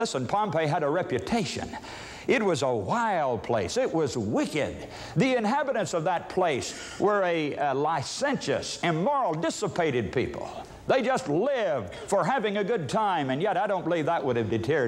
Listen, Pompeii had a reputation. It was a wild place. It was wicked. The inhabitants of that place were a licentious, immoral, dissipated people. They just lived for having a good time, and yet I don't believe that would have deterred